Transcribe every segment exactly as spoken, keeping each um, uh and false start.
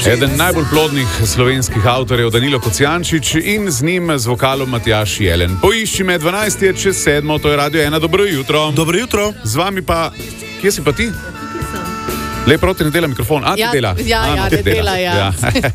Eden najbolj plodnih slovenskih avtorjev Danilo Kocijančič in z njim z vokalom Matjaž Jelen. Poišči me, dvanajst je čez sedmo, to je Radio ena, dobro jutro. Dobro jutro. Z vami pa, kje si pa ti? Lej, proti ne dela mikrofon. A, ja, ti dela? Ja, A, ja, no, ti ne dela, ja. ja.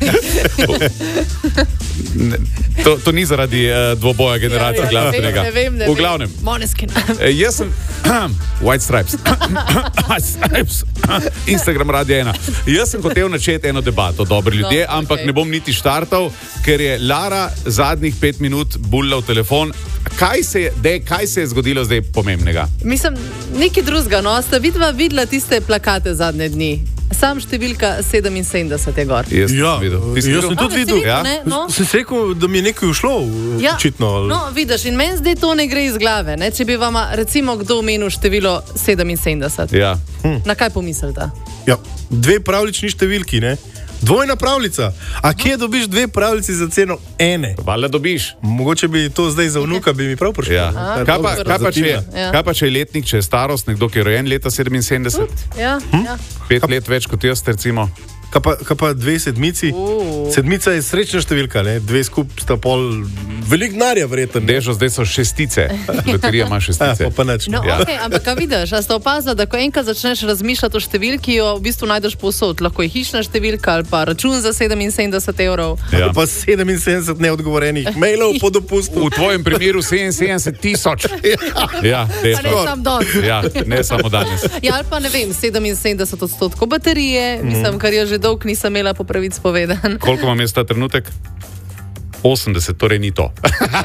to, to ni zaradi uh, dvoboja generacije ja, ja, glasbenega. Ne vem, ne vem. V glavnem. Måneskin. Jaz sem White Stripes. White Stripes. Instagram Radio ena. Jaz sem hotel načeti eno debato, dobri ljudje, no, ampak okay. ne bom niti štartal, ker je Lara zadnjih pet minut bulla v telefon. Kaj se, je, dej, kaj se je zgodilo zdaj pomembnega? Mislim, nekaj drugega, no, sta vidva videla tiste plakate zadnje dni. Sam številka sedeminsedemdeset je gor. Jaz, ja, jaz sem no, tudi videl. Ja? No. Sem se rekel, da mi je nekaj ušlo. Ja. Očitno. No, vidiš, in meni zdaj to ne gre iz glave. Ne? Če bi vam recimo kdo omenil število sedeminsedemdeset. Ja. Hm. Na kaj pomislite? Ja, dve pravlični številki, ne? Dvojna pravljica. A kje dobiš dve pravljici za ceno ene? Valjda dobiš. Mogoče bi to zdaj za vnuka bi mi prav prišlo. Ja. Kaj, pa, kaj, pa, če je, ja. kaj pa če je letnik, če je starost, nekdo, ki je rojen leta sedeminsedemdeset? Ja, hm? ja. Pet let več kot jaz, recimo. Kaj pa, kaj pa dve sedmici? Uh. Sedmica je srečna številka, ne? Dve skup sta pol velik denarja, verjetno. Dežo, zdaj so šestice. Loterija ima šestice. Ja, pa neč. No, ja. okay, ampak kaj vidiš, a ste opazili, da ko enkrat začneš razmišljati o številki, jo v bistvu najdeš povsod. Lahko je hišna številka ali pa račun za sedeminsedemdeset evrov. Ja. Pa sedeminsedemdeset neodgovorenih mailov po dopustu. V tvojem primeru sedeminsedemdeset tisoč. Ja, ne samo danes. Ja, ne samo danes. Ja, ali pa ne vem, sedeminsedemdeset odstotkov baterije, mm. mislim, kar je že dolg nisem imela po pravic povedan. Koliko vam je ta trenutek? osemdeset, torej ni to.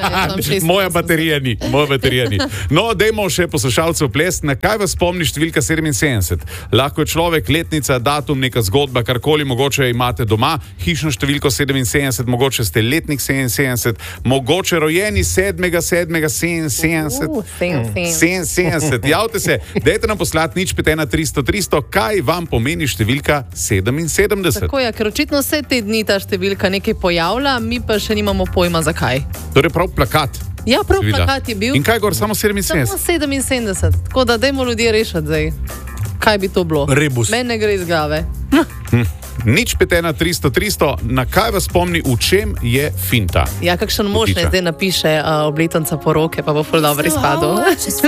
Moja baterija ni, moja baterija ni. No, dajmo še poslušalcev ples. Na kaj vas spomni številka sedeminsedemdeset? Lahko je človek, letnica, datum, neka zgodba, karkoli, mogoče imate doma hišno številko sedeminsedemdeset, mogoče ste letnik sedeminsedemdeset, mogoče rojeni sedmega sedmega sedeminsedemdeset. Uh, sedeminsedemdeset. Javite se, dajte nam poslati nič pet ena tristo tristo, kaj vam pomeni številka sedeminsedemdeset. Tako je, ker očitno vse te dni ta številka nekaj pojavlja, mi pa še nimamo pojma zakaj. Torej prav plakat. Ja, prav Seveda. Plakat je bil. In kaj gor, samo sedeminsedemdeset? Samo sedeminsedemdeset. Tako da dajmo ljudje rešiti zdaj. Kaj bi to bilo? Rebus. Meni ne gre iz glave. Hm. Nič pet ena tristo tristo, na kaj vas spomni, v čem je finta? Ja, kakšen mož ne zdaj napiše uh, obletnica poroke, pa bo ful dobro izpadel.